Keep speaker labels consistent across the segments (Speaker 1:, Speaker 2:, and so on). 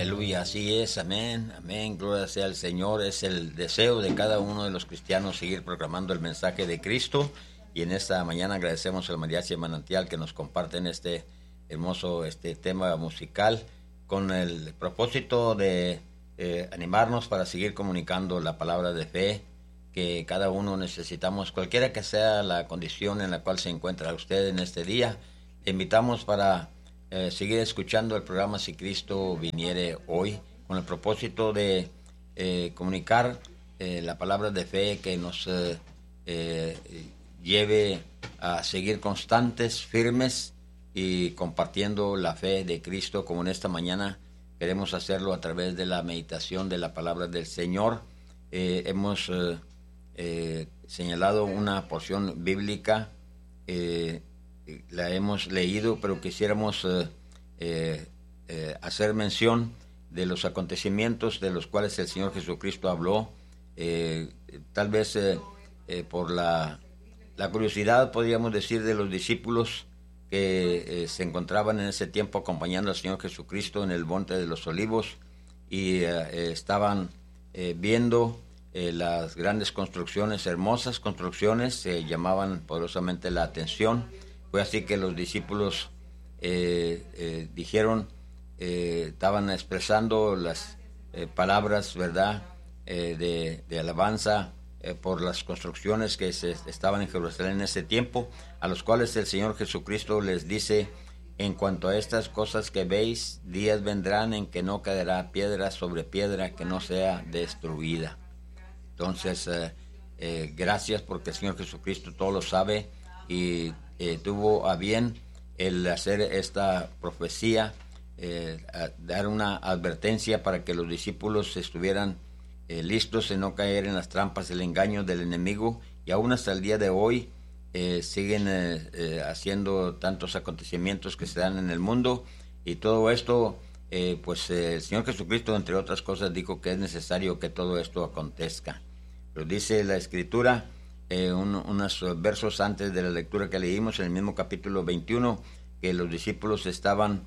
Speaker 1: Aleluya, así es, amén, amén, gloria sea al Señor. Es el deseo de cada uno de los cristianos seguir proclamando el mensaje de Cristo, y en esta mañana agradecemos al Mariachi Manantial que nos comparten este hermoso tema musical con el propósito de animarnos para seguir comunicando la palabra de fe que cada uno necesitamos, cualquiera que sea la condición en la cual se encuentra usted en este día. Le invitamos para seguir escuchando el programa Si Cristo Viniere Hoy, con el propósito de comunicar la palabra de fe que nos lleve a seguir constantes, firmes y compartiendo la fe de Cristo, como en esta mañana queremos hacerlo a través de la meditación de la palabra del Señor. Hemos señalado una porción bíblica, la hemos leído, pero quisiéramos hacer mención de los acontecimientos de los cuales el Señor Jesucristo habló. Tal vez por la curiosidad, podríamos decir, de los discípulos que se encontraban en ese tiempo acompañando al Señor Jesucristo en el Monte de los Olivos, y estaban viendo las grandes construcciones, hermosas construcciones, llamaban poderosamente la atención. Fue así que los discípulos dijeron, estaban expresando las palabras, ¿verdad?, de alabanza por las construcciones que estaban en Jerusalén en ese tiempo, a los cuales el Señor Jesucristo les dice: en cuanto a estas cosas que veis, días vendrán en que no quedará piedra sobre piedra que no sea destruida. Entonces, gracias, porque el Señor Jesucristo todo lo sabe y tuvo a bien el hacer esta profecía, dar una advertencia para que los discípulos estuvieran listos en no caer en las trampas del engaño del enemigo, y aún hasta el día de hoy siguen haciendo tantos acontecimientos que se dan en el mundo, y todo esto, pues el Señor Jesucristo, entre otras cosas, dijo que es necesario que todo esto acontezca. Pero dice la Escritura, unos versos antes de la lectura que leímos, en el mismo capítulo 21, que los discípulos estaban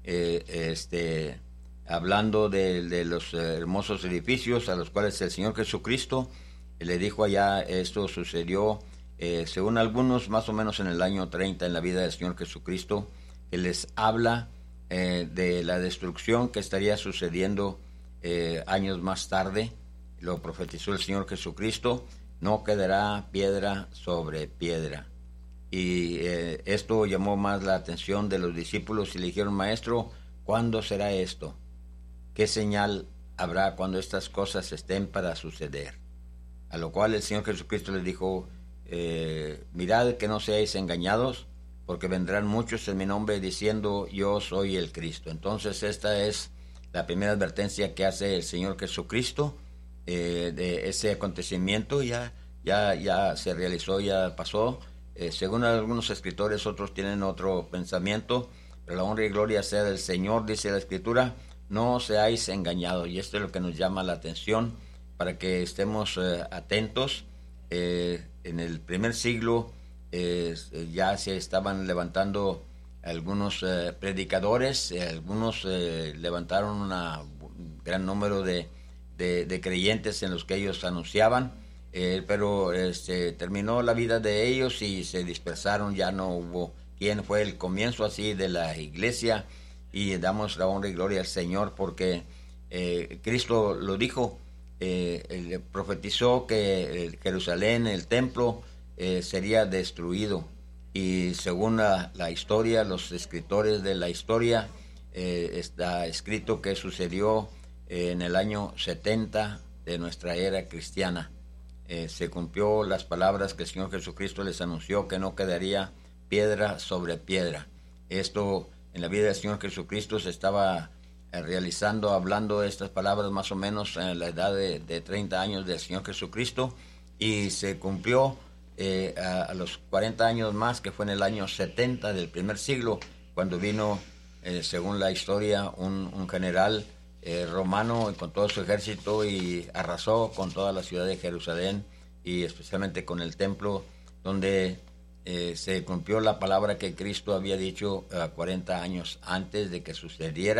Speaker 1: hablando de los hermosos edificios a los cuales el Señor Jesucristo le dijo allá. Esto sucedió, según algunos, más o menos en el año 30 en la vida del Señor Jesucristo, que les habla de la destrucción que estaría sucediendo años más tarde. Lo profetizó el Señor Jesucristo: no quedará piedra sobre piedra. Y esto llamó más la atención de los discípulos, y le dijeron: Maestro, ¿cuándo será esto? ¿Qué señal habrá cuando estas cosas estén para suceder? A lo cual el Señor Jesucristo les dijo: mirad que no seáis engañados, porque vendrán muchos en mi nombre diciendo: yo soy el Cristo. Entonces, esta es la primera advertencia que hace el Señor Jesucristo de ese acontecimiento. Ya se realizó, ya pasó. Según algunos escritores, otros tienen otro pensamiento, pero la honra y gloria sea del Señor. Dice la Escritura: no seáis engañados. Y esto es lo que nos llama la atención, para que estemos atentos. En el primer siglo ya se estaban levantando algunos predicadores, algunos levantaron un gran número de creyentes en los que ellos anunciaban, pero terminó la vida de ellos y se dispersaron. Ya no hubo quien. Fue el comienzo así de la iglesia, y damos la honra y gloria al Señor, porque Cristo lo dijo, profetizó que Jerusalén, el templo, sería destruido. Y según la historia, los escritores de la historia, está escrito que sucedió en el año 70 de nuestra era cristiana. Se cumplió las palabras que el Señor Jesucristo les anunció, que no quedaría piedra sobre piedra. Esto en la vida del Señor Jesucristo se estaba realizando, hablando estas palabras más o menos en la edad de 30 años del Señor Jesucristo, y se cumplió a los 40 años más, que fue en el año 70 del primer siglo, cuando vino, según la historia, un general romano con todo su ejército, y arrasó con toda la ciudad de Jerusalén, y especialmente con el templo, donde se cumplió la palabra que Cristo había dicho 40 años antes de que sucediera.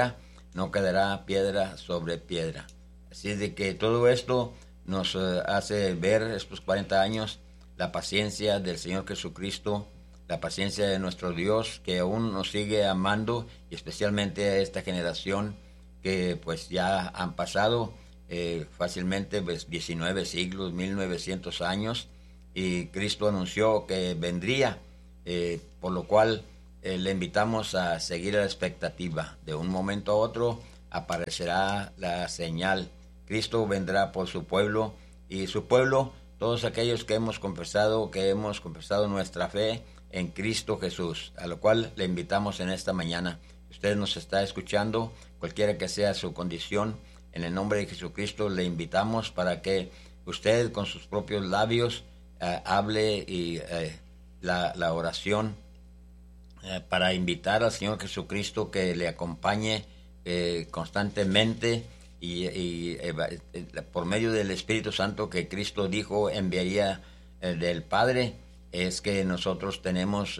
Speaker 1: no quedará piedra sobre piedra. Así es de que todo esto nos hace ver estos 40 años la paciencia del Señor Jesucristo, la paciencia de nuestro Dios, que aún nos sigue amando, y especialmente a esta generación que pues ya han pasado fácilmente pues, 19 siglos, 1900 años, y Cristo anunció que vendría, por lo cual le invitamos a seguir a la expectativa. De un momento a otro aparecerá la señal. Cristo vendrá por su pueblo, y su pueblo, todos aquellos que hemos confesado nuestra fe en Cristo Jesús, a lo cual le invitamos en esta mañana. Usted nos está escuchando, cualquiera que sea su condición, en el nombre de Jesucristo le invitamos para que usted con sus propios labios hable y la oración para invitar al Señor Jesucristo que le acompañe constantemente y por medio del Espíritu Santo que Cristo dijo enviaría del Padre. Es que nosotros tenemos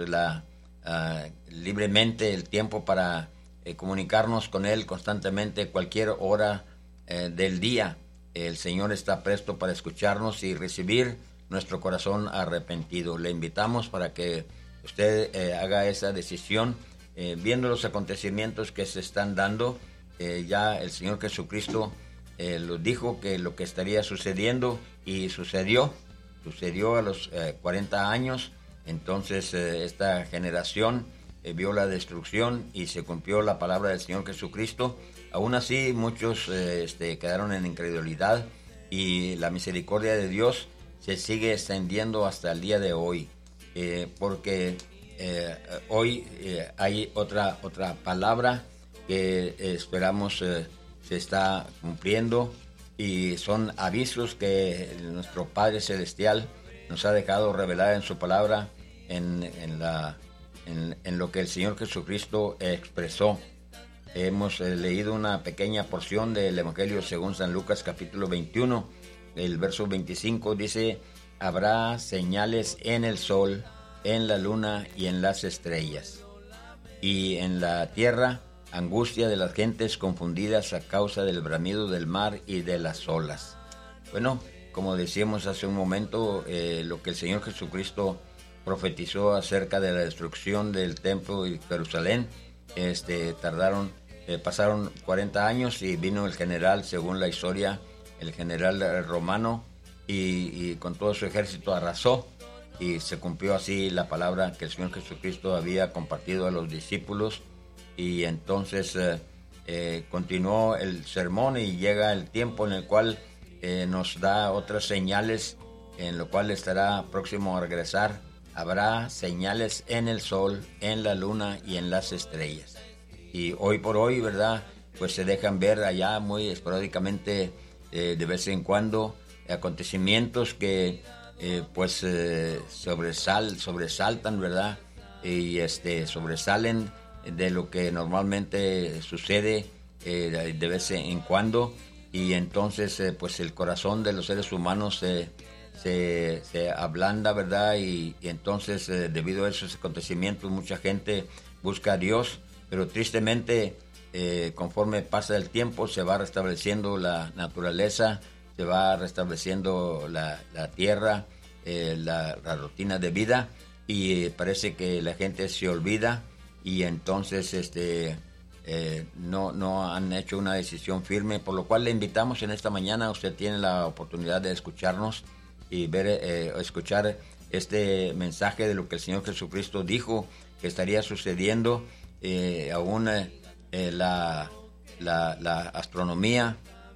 Speaker 1: libremente el tiempo para comunicarnos con Él constantemente, cualquier hora del día. El Señor está presto para escucharnos y recibir nuestro corazón arrepentido. Le invitamos para que usted haga esa decisión, viendo los acontecimientos que se están dando. Ya el Señor Jesucristo lo dijo que lo que estaría sucediendo, y sucedió a los 40 años. Entonces esta generación vio la destrucción y se cumplió la palabra del Señor Jesucristo. Aún así muchos quedaron en incredulidad, y la misericordia de Dios se sigue extendiendo hasta el día de hoy, porque hoy hay otra palabra que esperamos se está cumpliendo, y son avisos que nuestro Padre Celestial nos ha dejado revelar en su palabra, en lo que el Señor Jesucristo expresó. Hemos leído una pequeña porción del Evangelio según San Lucas, capítulo 21, el verso 25, dice: habrá señales en el sol, en la luna y en las estrellas, y en la tierra angustia de las gentes confundidas a causa del bramido del mar y de las olas. Bueno, como decíamos hace un momento, lo que el Señor Jesucristo profetizó acerca de la destrucción del templo de Jerusalén, pasaron 40 años y vino el general, según la historia, el general romano, y con todo su ejército arrasó, y se cumplió así la palabra que el Señor Jesucristo había compartido a los discípulos. Y entonces continuó el sermón, y llega el tiempo en el cual nos da otras señales, en lo cual estará próximo a regresar. Habrá señales en el sol, en la luna y en las estrellas. Y hoy por hoy, ¿verdad?, pues se dejan ver allá muy esporádicamente, de vez en cuando, acontecimientos que sobresaltan, ¿verdad?, y sobresalen de lo que normalmente sucede de vez en cuando, y entonces pues el corazón de los seres humanos se ablanda, ¿verdad? Y entonces debido a esos acontecimientos mucha gente busca a Dios, pero tristemente conforme pasa el tiempo se va restableciendo la naturaleza, se va restableciendo la tierra, la rutina de vida, y parece que la gente se olvida, y entonces no han hecho una decisión firme, por lo cual le invitamos en esta mañana. Usted tiene la oportunidad de escucharnos y escuchar este mensaje de lo que el Señor Jesucristo dijo que estaría sucediendo. Aún la astronomía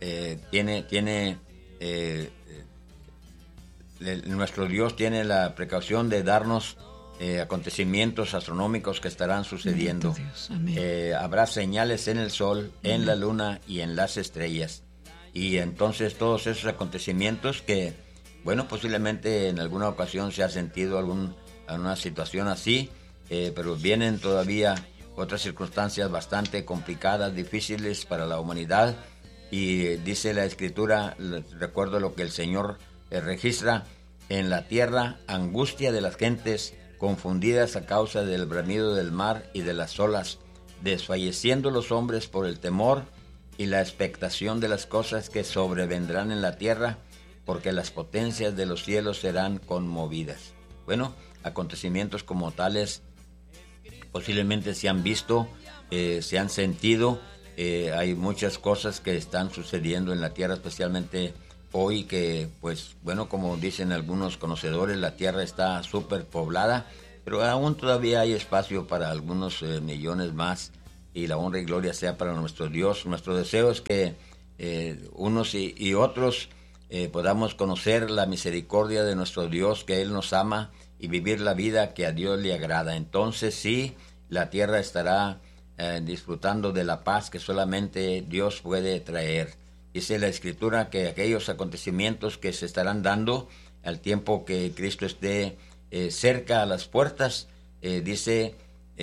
Speaker 1: nuestro Dios tiene la precaución de darnos acontecimientos astronómicos que estarán sucediendo. Habrá señales en el sol, en la luna y en las estrellas. Y entonces todos esos acontecimientos que, bueno, posiblemente en alguna ocasión se ha sentido alguna situación así, pero vienen todavía otras circunstancias bastante complicadas, difíciles para la humanidad. Y dice la Escritura, recuerdo lo que el Señor registra: en la tierra angustia de las gentes confundidas a causa del bramido del mar y de las olas. desfalleciendo los hombres por el temor y la expectación de las cosas que sobrevendrán en la tierra, porque las potencias de los cielos serán conmovidas. Bueno, acontecimientos como tales posiblemente se han visto, se han sentido. Hay muchas cosas que están sucediendo en la tierra, especialmente hoy, que pues bueno, como dicen algunos conocedores, la tierra está súper poblada, pero aún todavía hay espacio para algunos millones más, y la honra y gloria sea para nuestro Dios. Nuestro deseo es que unos y otros podamos conocer la misericordia de nuestro Dios, que Él nos ama, y vivir la vida que a Dios le agrada. Entonces sí, la tierra estará disfrutando de la paz que solamente Dios puede traer. Dice la Escritura que aquellos acontecimientos que se estarán dando al tiempo que Cristo esté cerca a las puertas, dice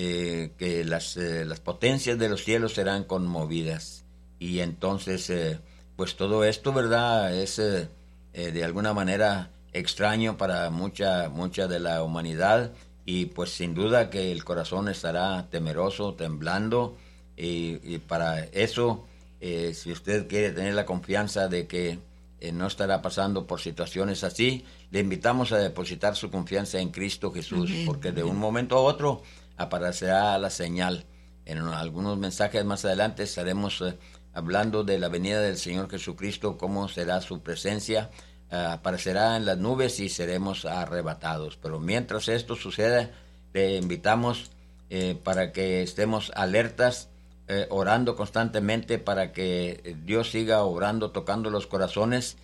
Speaker 1: que las potencias de los cielos serán conmovidas. Y entonces, pues todo esto, ¿verdad?, es de alguna manera extraño para mucha de la humanidad, y pues sin duda que el corazón estará temeroso, temblando, y para eso, si usted quiere tener la confianza de que no estará pasando por situaciones así, le invitamos a depositar su confianza en Cristo Jesús. Amén. Porque de un momento a otro aparecerá la señal. En algunos mensajes más adelante estaremos hablando de la venida del Señor Jesucristo, cómo será su presencia. Aparecerá en las nubes y seremos arrebatados. Pero mientras esto suceda, le invitamos para que estemos alertas, orando constantemente para que Dios siga obrando, tocando los corazones.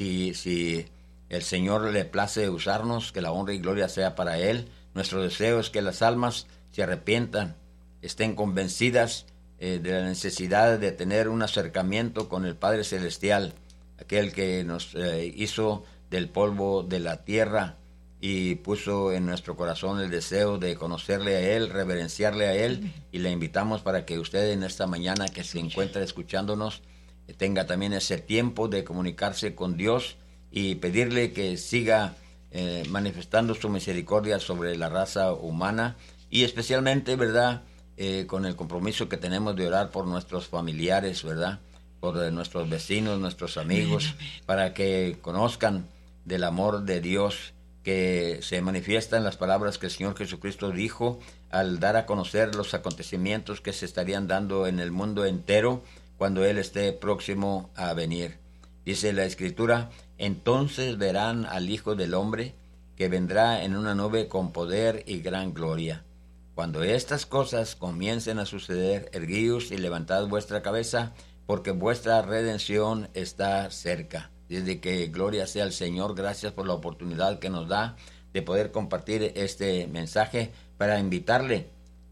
Speaker 1: Si el Señor le place usarnos, que la honra y gloria sea para Él. Nuestro deseo es que las almas se arrepientan, estén convencidas de la necesidad de tener un acercamiento con el Padre Celestial, aquel que nos hizo del polvo de la tierra y puso en nuestro corazón el deseo de conocerle a Él, reverenciarle a Él. Y le invitamos para que usted en esta mañana que se encuentra escuchándonos tenga también ese tiempo de comunicarse con Dios y pedirle que siga manifestando su misericordia sobre la raza humana, y especialmente, ¿verdad?, con el compromiso que tenemos de orar por nuestros familiares, ¿verdad?, por nuestros vecinos, nuestros amigos, para que conozcan del amor de Dios que se manifiesta en las palabras que el Señor Jesucristo dijo al dar a conocer los acontecimientos que se estarían dando en el mundo entero cuando Él esté próximo a venir. Dice la Escritura: entonces verán al Hijo del Hombre, que vendrá en una nube con poder y gran gloria. Cuando estas cosas comiencen a suceder, erguíos y levantad vuestra cabeza, porque vuestra redención está cerca. Desde que gloria sea al Señor, gracias por la oportunidad que nos da de poder compartir este mensaje, para invitarle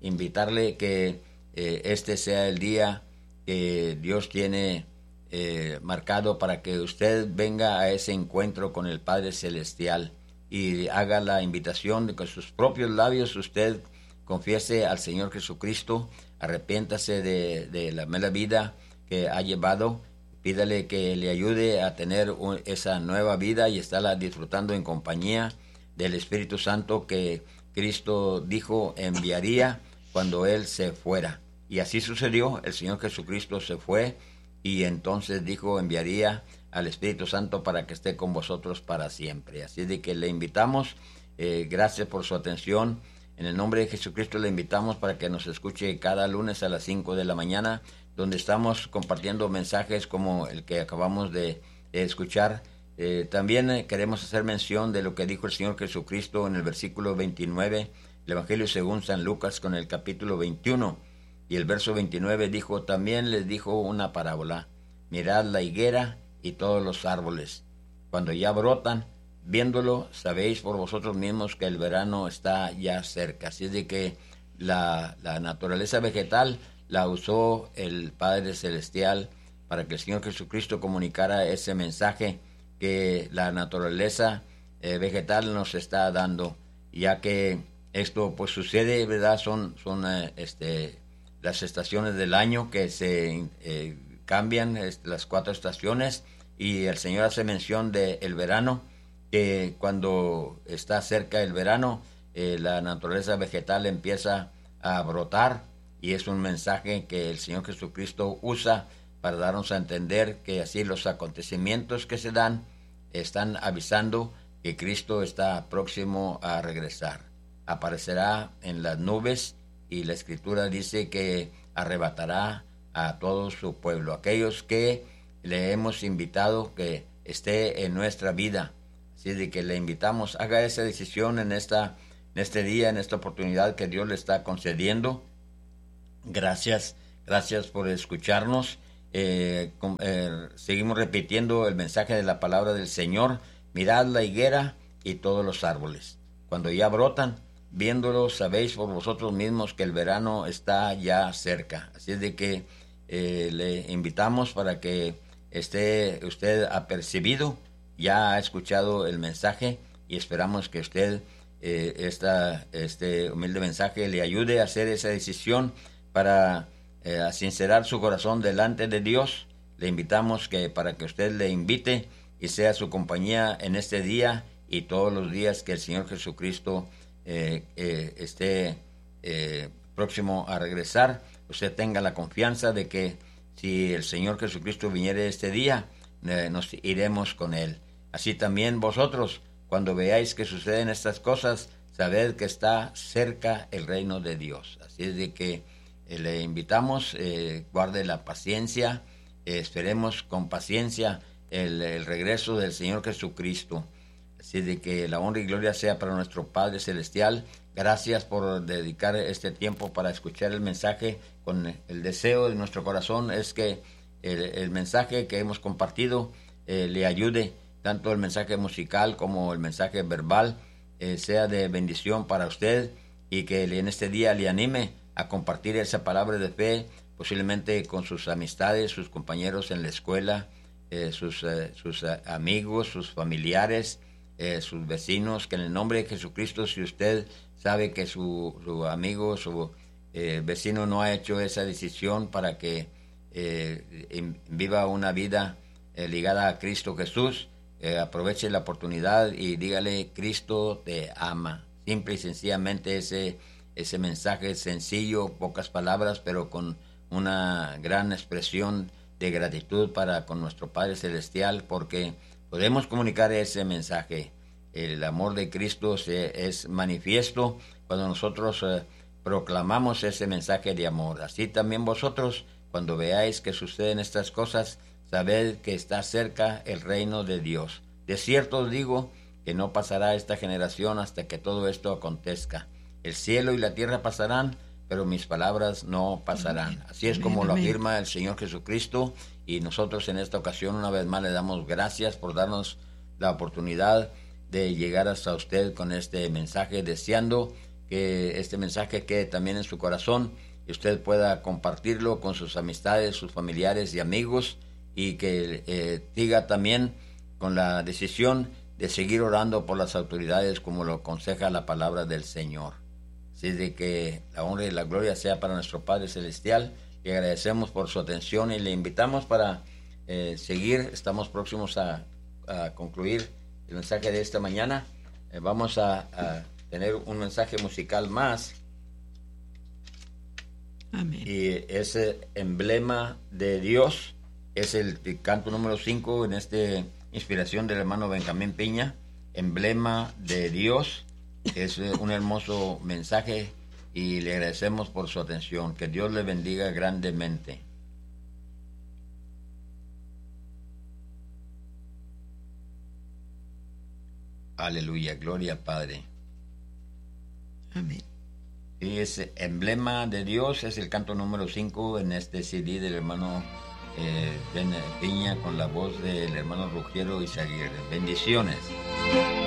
Speaker 1: que este sea el día que Dios tiene marcado para que usted venga a ese encuentro con el Padre Celestial y haga la invitación de que con sus propios labios usted confiese al Señor Jesucristo, arrepiéntase de la mala vida que ha llevado, pídale que le ayude a tener esa nueva vida y estarla disfrutando en compañía del Espíritu Santo que Cristo dijo enviaría cuando Él se fuera. Y así sucedió. El Señor Jesucristo se fue y entonces dijo enviaría al Espíritu Santo para que esté con vosotros para siempre. Así de que le invitamos, gracias por su atención. En el nombre de Jesucristo le invitamos para que nos escuche cada lunes a las 5 de la mañana, donde estamos compartiendo mensajes como el que acabamos de escuchar. También queremos hacer mención de lo que dijo el Señor Jesucristo en el versículo 29, el Evangelio según San Lucas, con el capítulo 21. Y el verso 29 dijo: también les dijo una parábola: mirad la higuera y todos los árboles, cuando ya brotan, viéndolo, sabéis por vosotros mismos que el verano está ya cerca. Así es de que la naturaleza vegetal la usó el Padre Celestial para que el Señor Jesucristo comunicara ese mensaje que la naturaleza vegetal nos está dando, ya que esto pues sucede, ¿verdad? Son las estaciones del año que se cambian, las 4 estaciones, y el Señor hace mención del verano, que cuando está cerca el verano, la naturaleza vegetal empieza a brotar y es un mensaje que el Señor Jesucristo usa para darnos a entender que así los acontecimientos que se dan están avisando que Cristo está próximo a regresar. Aparecerá en las nubes y la Escritura dice que arrebatará a todo su pueblo, aquellos que le hemos invitado que esté en nuestra vida. Así de que le invitamos, haga esa decisión en este día, en esta oportunidad que Dios le está concediendo. Gracias por escucharnos. Seguimos repitiendo el mensaje de la palabra del Señor. Mirad la higuera y todos los árboles, cuando ya brotan, viéndolos sabéis por vosotros mismos que el verano está ya cerca. Así es de que le invitamos para que esté usted apercibido, ya ha escuchado el mensaje y esperamos que usted este humilde mensaje le ayude a hacer esa decisión para sincerar su corazón delante de Dios. Le invitamos para que usted le invite y sea su compañía en este día y todos los días que el Señor Jesucristo esté próximo a regresar. Usted tenga la confianza de que si el Señor Jesucristo viniere este día, nos iremos con Él. Así también vosotros, cuando veáis que suceden estas cosas, sabed que está cerca el reino de Dios. Así es de que le invitamos, guarde la paciencia, esperemos con paciencia el regreso del Señor Jesucristo. Así de que la honra y gloria sea para nuestro Padre Celestial. Gracias por dedicar este tiempo para escuchar el mensaje. Con el deseo de nuestro corazón es que el mensaje que hemos compartido le ayude, tanto el mensaje musical como el mensaje verbal, sea de bendición para usted y que en este día le anime a compartir esa palabra de fe, posiblemente con sus amistades, sus compañeros en la escuela, sus amigos, sus familiares, sus vecinos, que en el nombre de Jesucristo, si usted sabe que su amigo, su vecino no ha hecho esa decisión para que viva una vida ligada a Cristo Jesús, aproveche la oportunidad y dígale: Cristo te ama. Simple y sencillamente ese mensaje sencillo, pocas palabras, pero con una gran expresión de gratitud para con nuestro Padre Celestial, porque podemos comunicar ese mensaje. El amor de Cristo es manifiesto cuando nosotros proclamamos ese mensaje de amor. Así también vosotros, cuando veáis que suceden estas cosas, sabed que está cerca el reino de Dios. De cierto os digo que no pasará esta generación hasta que todo esto acontezca. El cielo y la tierra pasarán, pero mis palabras no pasarán. Así es como lo afirma el Señor Jesucristo, y nosotros en esta ocasión una vez más le damos gracias por darnos la oportunidad de llegar hasta usted con este mensaje, deseando que este mensaje quede también en su corazón y usted pueda compartirlo con sus amistades, sus familiares y amigos, y que diga también con la decisión de seguir orando por las autoridades como lo aconseja la palabra del Señor. Así de que la honra y la gloria sea para nuestro Padre Celestial. Le agradecemos por su atención y le invitamos para seguir. Estamos próximos a concluir el mensaje de esta mañana. Vamos a tener un mensaje musical más.
Speaker 2: Amén.
Speaker 1: Y ese emblema de Dios es el canto número 5 en esta inspiración del hermano Benjamín Piña. Emblema de Dios. Es un hermoso mensaje y le agradecemos por su atención. Que Dios le bendiga grandemente. Aleluya, gloria al Padre.
Speaker 2: Amén.
Speaker 1: Y ese emblema de Dios es el canto número 5 en este CD del hermano Ben Piña, con la voz del hermano Rugiero Izaguirre. Bendiciones.